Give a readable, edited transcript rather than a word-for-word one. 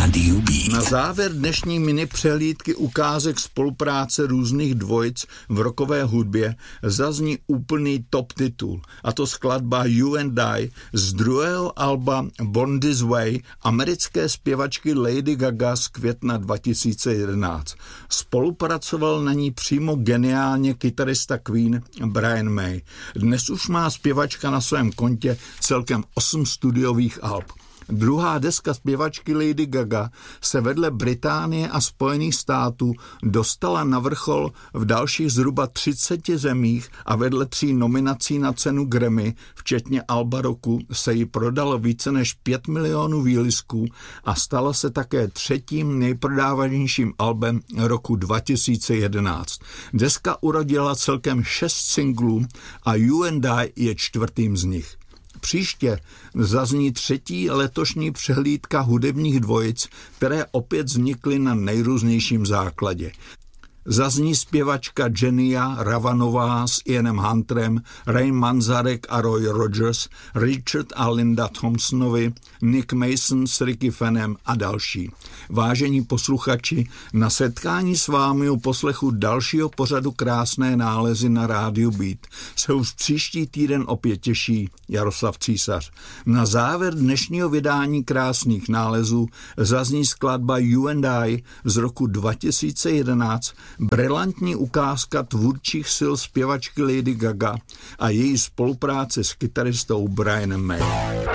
Rádiu Beat. Na závěr dnešní mini přehlídky ukázek spolupráce různých dvojic v rockové hudbě zazní úplný top titul, a to skladba You and I z druhého alba Born This Way americké zpěvačky Lady Gaga z května 2011. Spolupracoval na ní přímo geniálně kytarista Queen Brian May. Dnes už má zpěvačka na svém kontě celkem 8 studiových alb. Druhá deska zpěvačky Lady Gaga se vedle Británie a Spojených států dostala na vrchol v dalších zhruba 30 zemích a vedle 3 nominací na cenu Grammy, včetně alba roku, se jí prodalo více než 5 milionů výlisků a stala se také třetím nejprodávanějším albem roku 2011. Deska urodila celkem 6 singlů a You and I je 4. z nich. Příště zazní 3. letošní přehlídka hudebních dvojic, které opět vznikly na nejrůznějším základě. Zazní zpěvačka Jenia Ravanová s Ianem Hunterem, Ray Manzarek a Roy Rogers, Richard a Linda Thompsonovi, Nick Mason s Ricky Fennem a další. Vážení posluchači, na setkání s vámi u poslechu dalšího pořadu Krásné nálezy na rádiu Beat se už příští týden opět těší Jaroslav Císař. Na závěr dnešního vydání Krásných nálezů zazní skladba You and I z roku 2011, brilantní ukázka tvůrčích sil zpěvačky Lady Gaga a její spolupráce s kytaristou Brianem May.